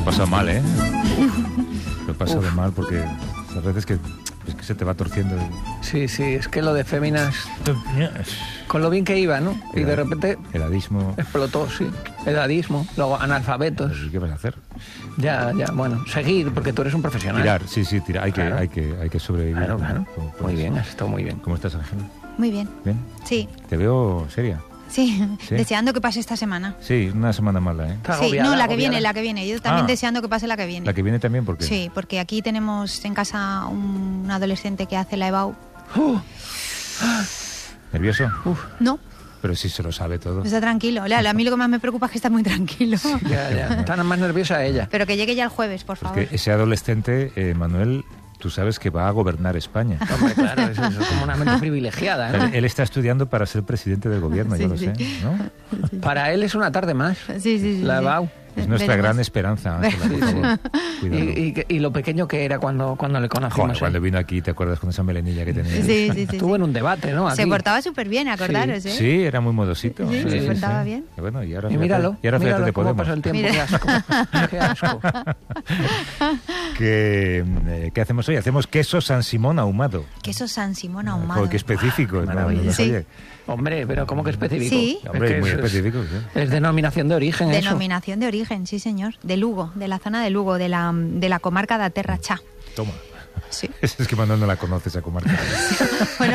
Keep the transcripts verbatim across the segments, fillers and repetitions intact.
pasado mal, ¿eh? Lo he pasado Uf. mal porque a veces que, es que se te va torciendo. El... Sí, sí, es que lo de féminas... Con lo bien que iba, ¿no? Y de repente... Edadismo. Explotó, sí. Edadismo, luego analfabetos. ¿Qué vas a hacer? Ya, ya, bueno, seguir, porque tú eres un profesional. Tirar, sí, sí, tirar. Hay, claro. que, hay, que, hay que sobrevivir. Claro, claro. Muy bien, has estado muy bien. ¿Cómo estás, Ángela? Muy bien. ¿Bien? Sí. Te veo seria. Sí, ¿Sí? deseando que pase esta semana. Sí, una semana mala, ¿eh? Sí, agobiada, no, la que agobiada. viene, la que viene. Yo también ah, deseando que pase la que viene. ¿La que viene también? ¿Por qué? Sí, porque aquí tenemos en casa un adolescente que hace la E B A U. Uh. ¿Nervioso? Uf. No. Pero sí se lo sabe todo. Está tranquilo. A mí lo que más me preocupa es que está muy tranquilo. Sí, ya, ya. Está más nerviosa ella. Pero que llegue ya el jueves, por favor. Porque ese adolescente, eh, Manuel... Tú sabes que va a gobernar España. Hombre, claro, eso, eso es como una mente privilegiada, ¿no? Él, él está estudiando para ser presidente del gobierno, sí, yo lo sí. sé, ¿no? Sí, sí. Para él es una tarde más. Sí, sí, sí. La E B A U. Es nuestra Veremos. gran esperanza, Ángela, por favor. Y, y, y lo pequeño que era cuando, cuando le conocimos. Joder, cuando vino aquí, ¿te acuerdas con esa melenilla que tenía? Sí, sí, sí. Estuvo sí. en un debate, ¿no? Aquí. Se portaba súper bien, acordaros, sí. ¿eh? Sí, era muy modosito. Sí, sí, se sí, portaba sí. bien. Y bueno, y ahora y míralo, fíjate, y ahora míralo fíjate, cómo Podemos. pasa el tiempo, qué asco. Qué asco. ¿Qué, eh, ¿Qué hacemos hoy? Hacemos queso San Simón ahumado. Queso San Simón ahumado. Joder, qué específico. Ah, no, no, sí. Hombre, pero ¿cómo que específico? Sí. Hombre, es que muy es, específico. Es, sí. es denominación de origen, Denominación eso. de origen, sí, señor. De Lugo, de la zona de Lugo, de la, de la comarca de Terra Cha. Toma. Sí. Es que Manuel no la conoce esa comarca. Bueno,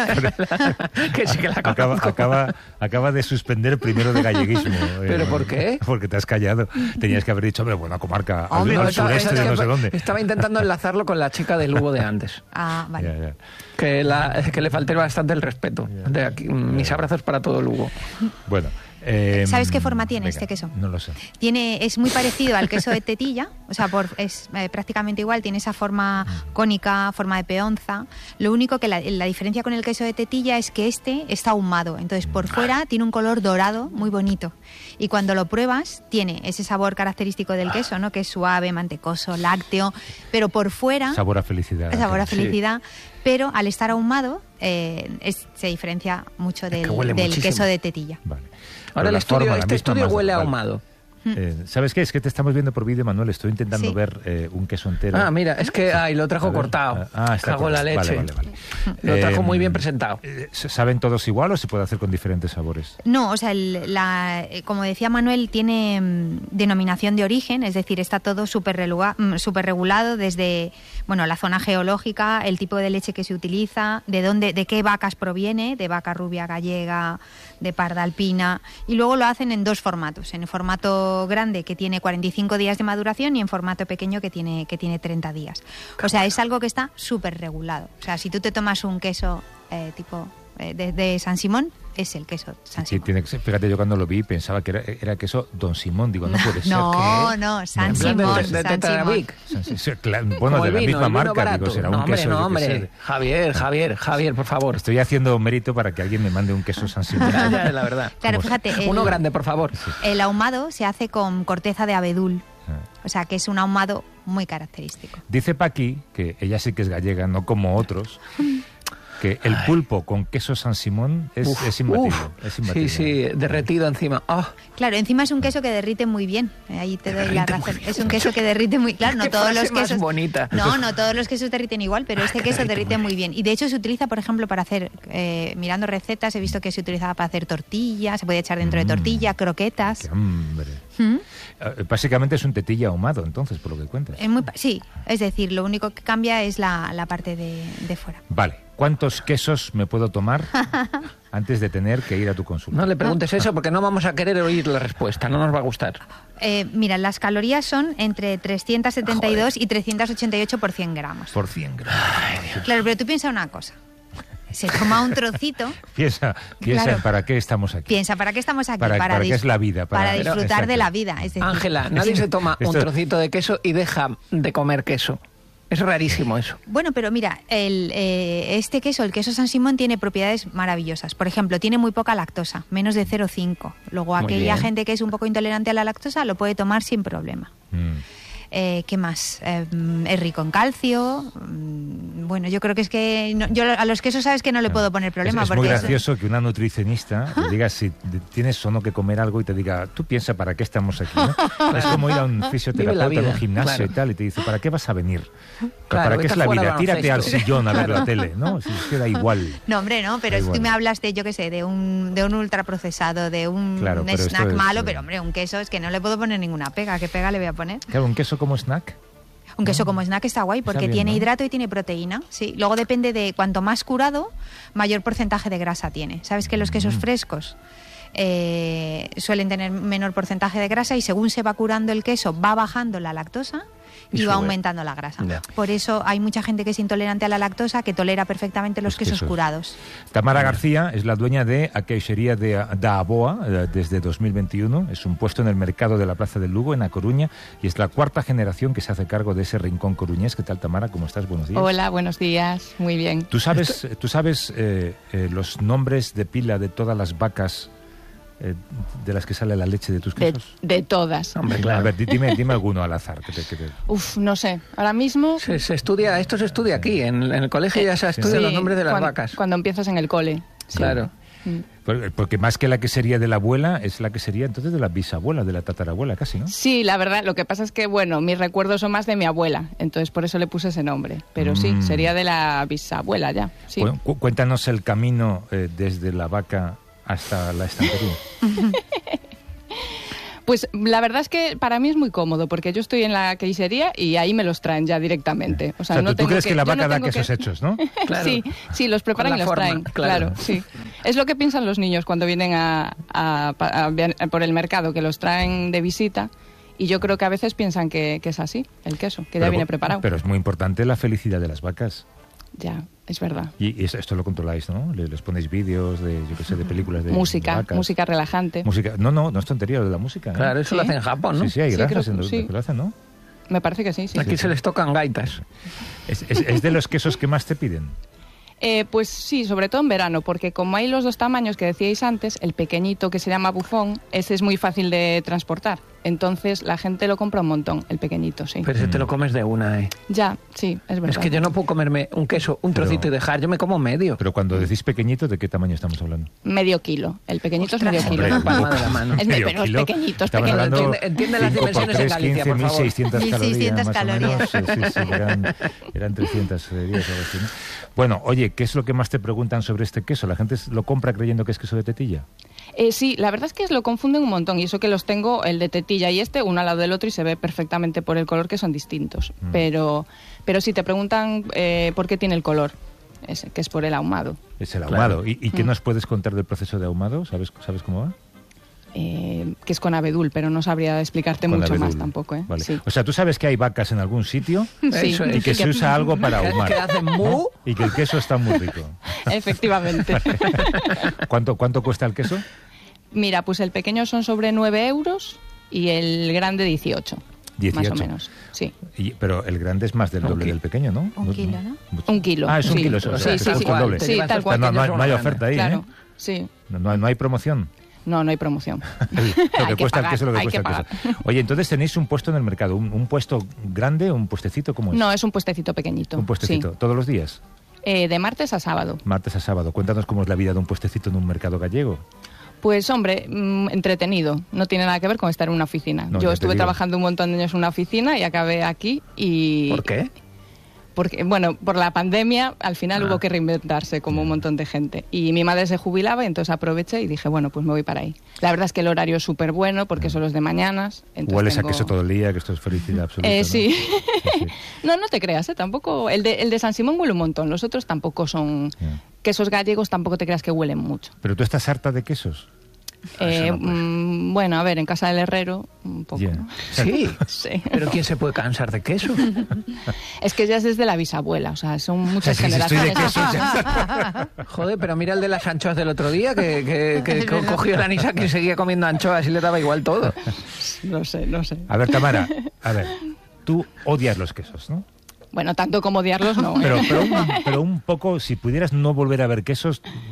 que sí que la acaba, acaba, acaba de suspender primero de galleguismo. ¿Pero eh, por qué? Porque te has callado. Tenías que haber dicho, hombre, buena comarca, al, hombre, al estaba, sureste de no sé dónde. Estaba intentando enlazarlo con la chica de Lugo de antes. Ah, vale. Ya, ya. Que, la, que le falté bastante el respeto. De aquí, mis abrazos para todo Lugo. Bueno. Eh, ¿Sabes qué forma tiene venga, este queso? No lo sé. Tiene, es muy parecido al queso de tetilla, o sea, por, es eh, prácticamente igual, tiene esa forma cónica, forma de peonza. Lo único que la, la diferencia con el queso de tetilla es que este está ahumado, entonces por fuera tiene un color dorado muy bonito. Y cuando lo pruebas, tiene ese sabor característico del queso, ¿no? Que es suave, mantecoso, lácteo, pero por fuera... Sabor a felicidad. Sabor a felicidad. Sí. Pero al estar ahumado, eh, es, se diferencia mucho del, del muchísimo. queso de tetilla. Vale. Ahora el estudio, forma, este estudio huele a vale. ahumado. Eh, ¿Sabes qué? Es que te estamos viendo por vídeo, Manuel. Estoy intentando sí. ver eh, un queso entero. Ah, mira, es que ay, lo trajo cortado. Ah, está Cago en la leche. Vale, vale, vale. Lo trajo eh, muy bien presentado. ¿Saben todos igual o se puede hacer con diferentes sabores? No, o sea, el, la, como decía Manuel, tiene mm, denominación de origen, es decir, está todo súper super regulado desde, bueno, la zona geológica, el tipo de leche que se utiliza, de dónde, de qué vacas proviene, de vaca rubia gallega, de parda alpina, y luego lo hacen en dos formatos, en el formato grande que tiene cuarenta y cinco días de maduración y en formato pequeño que tiene, que tiene treinta días. O sea, es algo que está súper regulado. O sea, si tú te tomas un queso eh, tipo eh, de, de San Simón, es el queso San Sí, Simón. tiene que ser. Fíjate, yo cuando lo vi pensaba que era, era queso Don Simón. Digo, no, no puede ser. No, que... no, San En plan de- Simón. de- de San Tetrabric. Simón. Sí, sí, claro, bueno, Como de el la vino, misma el vino marca, barato. digo, será no, un hombre, queso. no, yo qué hombre. sé. Javier, Javier, Javier, por favor. Estoy haciendo mérito para que alguien me mande un queso San Simón. Ya, ya, la verdad. Claro, Como- fíjate, el, Uno grande, por favor. el ahumado se hace con corteza de abedul, Ah. o sea, que es un ahumado muy característico. Dice Paqui, que ella sí que es gallega, no como otros, que el pulpo con queso San Simón es, Uf, es imbatible. uf. Es imbatible. Sí, sí, derretido encima. Ah, Claro, encima es un queso que derrite muy bien. Eh, Ahí te doy la Derrite razón. muy bien. Es un queso que derrite muy... Claro, no Qué todos frase los más quesos... bonita. No, no todos los quesos derriten igual, pero este queso derrite muy bien. Y de hecho se utiliza, por ejemplo, para hacer... Eh, mirando recetas, he visto que se utilizaba para hacer tortillas, se puede echar dentro de Mm. tortilla, croquetas. Qué hambre. ¿Mm? Eh, Básicamente es un tetilla ahumado, entonces, por lo que cuentas. Es muy, pa- sí, es decir, lo único que cambia es la, la parte de, de fuera. Vale. ¿Cuántos quesos me puedo tomar antes de tener que ir a tu consulta? no le preguntes eso porque no vamos a querer oír la respuesta, no nos va a gustar. Eh, mira, las calorías son entre trescientos setenta y dos y trescientos ochenta y ocho por cien gramos. Por cien gramos. Claro, pero tú piensa una cosa. Se toma un trocito, Piensa, piensa Claro. en para qué estamos aquí. piensa, ¿para qué estamos aquí? Para- para qué dis- es la vida, para- Para disfrutar Exacto. de la vida. Es decir, Ángela, nadie se toma un Esto- trocito de queso y deja de comer queso. Es rarísimo eso. Bueno, pero mira, el, eh, este queso, el queso San Simón, tiene propiedades maravillosas. Por ejemplo, tiene muy poca lactosa, menos de cero coma cinco. Luego, Muy aquella bien. gente que es un poco intolerante a la lactosa lo puede tomar sin problema. Mm. Eh, ¿Qué más? Eh, es rico en calcio. mm, Bueno, yo creo que es que no, yo a los quesos sabes que no le puedo poner problema. Es, es porque muy gracioso es... que una nutricionista te diga si tienes o no que comer algo y te diga, tú piensa para qué estamos aquí, ¿no? Es como ir a un fisioterapeuta, a un gimnasio, claro, y tal, y te dice, ¿para qué vas a venir? Claro, ¿para qué es la vida? Tírate al sillón a ver la tele, ¿no? Si es que da igual. No, hombre, no, pero si tú me hablas de, yo qué sé, de un, de un ultraprocesado, de un claro, snack es, malo, eh... pero hombre, un queso es que no le puedo poner ninguna pega. ¿Qué pega le voy a poner? Claro, un queso como snack. Un queso como snack está guay porque está bien, tiene ¿no? hidrato y tiene proteína. Sí. Luego depende de cuanto más curado, mayor porcentaje de grasa tiene. ¿Sabes que los quesos mm. frescos eh, suelen tener menor porcentaje de grasa y según se va curando el queso va bajando la lactosa y, y va aumentando la grasa? Yeah. Por eso hay mucha gente que es intolerante a la lactosa que tolera perfectamente los, los quesos, quesos curados. Tamara García es la dueña de a Queixería de da Aboa desde dos mil veintiuno. Es un puesto en el mercado de la Plaza del Lugo, en A Coruña, y es la cuarta generación que se hace cargo de ese rincón coruñés. ¿Qué tal, Tamara? ¿Cómo estás? Buenos días. Hola, buenos días. Muy bien. ¿Tú sabes, ¿tú sabes eh, eh, los nombres de pila de todas las vacas Eh, de las que sale la leche de tus quesos? De, de todas. Hombre, claro. A ver, dime, dime alguno al azar. Que te, que te... Uf, no sé. Ahora mismo... Se, se estudia, esto se estudia aquí, en, en el colegio ya se estudian sí, los nombres de las cuando, vacas. Cuando empiezas en el cole. Sí. Claro. Mm. Porque más que la que sería de la abuela, es la que sería entonces de la bisabuela, de la tatarabuela casi, ¿no? Sí, la verdad, lo que pasa es que, bueno, mis recuerdos son más de mi abuela, entonces por eso le puse ese nombre. Pero mm. sí, sería de la bisabuela ya. Sí. Bueno, cu- cuéntanos el camino eh, desde la vaca hasta la estantería. Pues la verdad es que para mí es muy cómodo, porque yo estoy en la quesería y ahí me los traen ya directamente. O sea, o sea no ¿tú, tengo ¿tú crees que, que la vaca no da quesos que... hechos, no? Claro. Sí, sí, los preparan y los forma, traen. Claro. claro, sí. Es lo que piensan los niños cuando vienen a, a, a, a por el mercado, que los traen de visita. Y yo creo que a veces piensan que, que es así, el queso, que pero, ya viene preparado. Pero es muy importante la felicidad de las vacas. Ya, es verdad. Y esto lo controláis, ¿no? Les ponéis vídeos de, yo qué sé, de películas de música, vacas. música relajante. Música, no, no, no es tontería lo de la música. ¿eh? Claro, eso ¿sí? lo hacen en Japón, ¿no? Sí, sí, hay sí, granjas creo, en sí. que lo hacen, ¿no? Me parece que sí, sí. Aquí sí, se sí. les tocan gaitas. ¿Es, es, es de los quesos que más te piden? Eh, pues sí, sobre todo en verano, porque como hay los dos tamaños que decíais antes, el pequeñito que se llama bufón, ese es muy fácil de transportar. Entonces la gente lo compra un montón, el pequeñito, sí. Pero si te lo comes de una, ¿eh? Ya, sí, es verdad. Es que yo no puedo comerme un queso, un trocito pero, y dejar, yo me como medio. Pero cuando decís pequeñito, ¿de qué tamaño estamos hablando? Medio kilo. El pequeñito Ostras, es medio hombre, kilo. La palma de la mano. Es medio pero kilo. Es pequeñito, es pequeñito. Entiende, entiende las dimensiones en Galicia, por favor. mil seiscientas calorías, calorías. Más o menos. Sí, sí, sí, eran, eran trescientas días o algo así, ¿no? Bueno, oye, ¿qué es lo que más te preguntan sobre este queso? ¿La gente lo compra creyendo que es queso de tetilla? Eh, sí, la verdad es que lo confunden un montón y eso que los tengo, el de tetilla y este, uno al lado del otro y se ve perfectamente por el color que son distintos. Mm. Pero pero si te preguntan eh, por qué tiene el color, ese, que es por el ahumado. Es el ahumado. Claro. ¿Y, y qué mm. nos puedes contar del proceso de ahumado? ¿Sabes, sabes cómo va? Eh, que es con abedul, pero no sabría explicarte con mucho abedul. Más tampoco. ¿eh? Vale. Sí. O sea, ¿tú sabes que hay vacas en algún sitio? Sí. Y que se usa algo para ahumar. Que hacen mu. Y que el queso está muy rico. Efectivamente. ¿Cuánto, ¿Cuánto cuesta el queso? Mira, pues el pequeño son sobre nueve euros y el grande dieciocho. dieciocho. Más o menos, sí. Y, pero el grande es más del doble okay. del pequeño, ¿no? Un kilo, ¿no? Mucho. Un kilo. Ah, es un sí. kilo. Eso, sí, o sea, sí, sí, el doble. Sí, tal cual. No, no, no, no hay oferta ahí, claro, ¿eh? Sí. No, no, no hay promoción. No, no hay promoción. Lo que cuesta pagar, el queso, lo que hay cuesta que el queso. Oye, entonces tenéis un puesto en el mercado, un, un puesto grande o un puestecito, ¿cómo es? No, es un puestecito pequeñito. Un puestecito, sí. ¿Todos los días? Eh, de martes a sábado. Martes a sábado. Cuéntanos cómo es la vida de un puestecito en un mercado gallego. Pues hombre, mmm, entretenido. No tiene nada que ver con estar en una oficina. No, Yo ya estuve trabajando un montón de años en una oficina y acabé aquí y... ¿Por qué? Porque, bueno, por la pandemia al final ah. hubo que reinventarse como un montón de gente. Y mi madre se jubilaba y entonces aproveché y dije, bueno, pues me voy para ahí. La verdad es que el horario es súper bueno porque son los de mañanas. Hueles tengo... a queso todo el día, que esto es felicidad absoluta. Eh, ¿no? sí. sí, sí. No, no te creas, ¿eh? Tampoco... El de, el de San Simón huele un montón. Los otros tampoco son... Yeah. Quesos gallegos tampoco te creas que huelen mucho. ¿Pero tú estás harta de quesos? Eh, no mmm, bueno, a ver, en casa del herrero, un poco. Yeah. Sí, sí. Pero ¿quién se puede cansar de queso? Es que ya es desde la bisabuela, o sea, son muchas sí, generaciones. Sí, Joder, pero mira el de las anchoas del otro día, que, que, que co cogió la Nisa que seguía comiendo anchoas y le daba igual todo. No sé, no sé. A ver, Tamara, a ver, tú odias los quesos, ¿no? Bueno, tanto como odiarlos, no. ¿eh? Pero, pero, un, pero un poco, si pudieras no volver a ver quesos...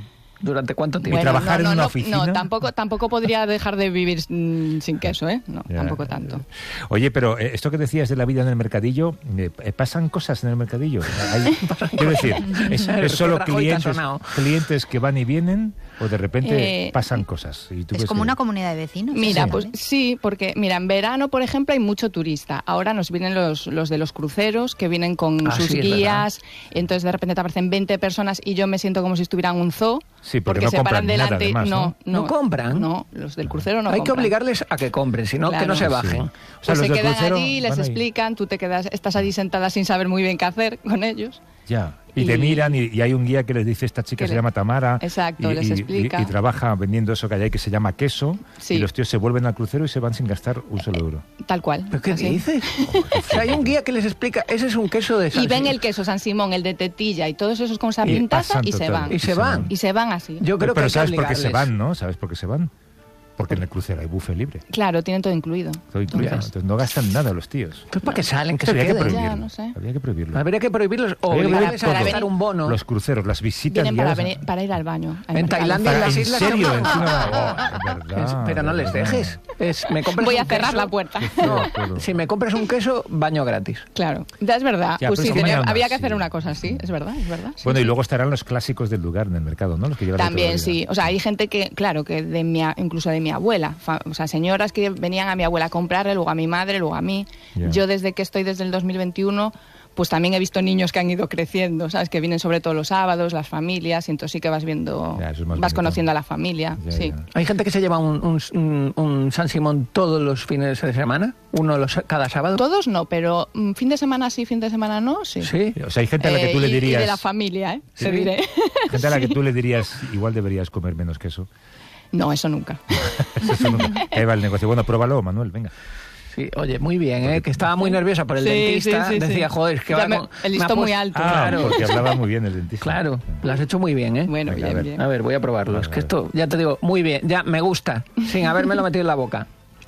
¿Durante cuánto tiempo? ¿Y trabajar no, no, en una no, oficina? No, tampoco, tampoco podría dejar de vivir mm, sin queso, ¿eh? No, Ya, tampoco tanto. Oye, pero eh, esto que decías de la vida en el mercadillo, eh, ¿pasan cosas en el mercadillo? Hay, quiero decir, ¿es, es solo clientes, clientes que van y vienen o de repente Eh, pasan cosas? Y tú Es ves como que- una comunidad de vecinos. Mira, ¿sí? pues sí, porque mira, en verano, por ejemplo, hay mucho turista. Ahora nos vienen los, los de los cruceros, que vienen con Ah, sus sí, es guías, entonces de repente te aparecen veinte personas y yo me siento como si estuviera en un zoo. Sí, porque no compran nada, delante. y- además, ¿no? ¿No compran? No, los del crucero no Hay que compran. obligarles a que compren, si no, que Claro. no se Sí. bajen. O sea, Pues los se del quedan crucero allí, les van ahí. explican, tú te quedas, estás allí sentada sin saber muy bien qué hacer con ellos. Ya. Y, Y- te miran y, y hay un guía que les dice, esta chica Que se le- llama Tamara. Exacto, y, les y- explica. Y, y trabaja vendiendo eso que hay ahí que se llama queso. Sí. Y los tíos se vuelven al crucero y se van sin gastar un solo euro. Tal cual. ¿Pero qué así. dices? O sea, hay un guía que les explica, ese es un queso de San Y ven Simón. el queso San Simón, el de tetilla y todos esos con esa Y pintaza pasan y se total. van. Y se van. Y se van así. Yo creo pero que ¿sabes hay que por qué se obligarles. van, no? ¿Sabes por qué se van? Porque en el crucero hay buffet libre. Claro, tienen todo incluido. Todo incluido. Entonces- Entonces no gastan nada los tíos. Entonces, ¿para qué salen? Que se Habría que queden. prohibirlo. Ya, no sé. Habría que prohibirlo. Habría que prohibirlos o Habría que obligarles prohibir a todo. gastar un bono. Los cruceros, las visitas Vienen para, guiadas. venir- para ir al baño. al En mercado. Tailandia, en Para- las ¿En islas... serio? no- Encima- oh, es verdad, Es- pero no de les verdad. dejes. Es, me compras Voy un a cerrar queso- la puerta. No, Claro. si me compras un queso, baño gratis. Claro, ya es verdad. Ya, pues pero sí, es que tenía- mañana, había que sí. hacer una cosa así, es verdad, es verdad. sí, Bueno, sí. y luego estarán los clásicos del lugar en el mercado, ¿no? Los que llevan ahí toda la También vida. sí, o sea, hay gente que, claro, que de mi, a- incluso de mi abuela, fa- o sea, señoras que venían a mi abuela a comprarle, luego a mi madre, luego a mí. Ya. Yo desde que estoy desde el dos mil veintiuno, pues también he visto niños que han ido creciendo, ¿sabes? Que vienen sobre todo los sábados, las familias, y entonces sí que vas viendo, Ya, eso es más vas bonito. conociendo a la familia, Ya, sí. ya. Hay gente que se lleva un, un, un- un San Simón todos los fines de semana, uno los, cada sábado. Todos no, pero mm, fin de semana sí, fin de semana no, sí. Sí. O sea, hay gente a la que Eh, tú le y- dirías... Y de la familia, ¿eh? Sí. Te diré. Gente a la que tú le dirías, igual deberías comer menos queso. No, eso nunca. Eso no- ahí va el negocio. Bueno, pruébalo, Manuel, venga. Sí, oye, muy bien, ¿eh? Que estaba muy nerviosa por el Sí, dentista. sí, sí, Decía, sí. joder, es que Ya va me- con- el me listón ha muy puesto- alto. Ah, Claro, porque hablaba muy bien el dentista. claro, lo has hecho muy bien, ¿eh? Bueno, Venga, a bien, ver. bien. A ver, voy a probarlo. Es A que ver. esto, ya te digo, muy bien, ya me gusta, sin habérmelo metido en la boca.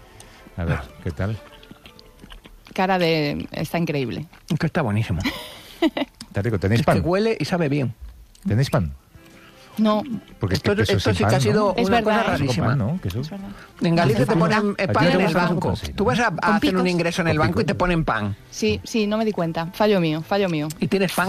A ver, ¿qué tal? Cara de... Está increíble. Es que está buenísimo. Está rico. ¿Tenéis Es que pan? huele y sabe bien. ¿Tenéis pan? No, Porque Esto, es que queso esto sin sí que pan, ha sido ¿no? Es una verdad, cosa ¿eh? Con rarísima. pan, ¿no? Queso. es verdad. En Galicia te Con ponen eh, pan. pan Aquí en no el te ponen banco. pan, sí, ¿no? Tú vas a, a Con hacer un picos. ingreso en el Con banco y picos. te ponen pan. Sí, sí, no me di cuenta. Fallo mío, fallo mío. Y tienes pan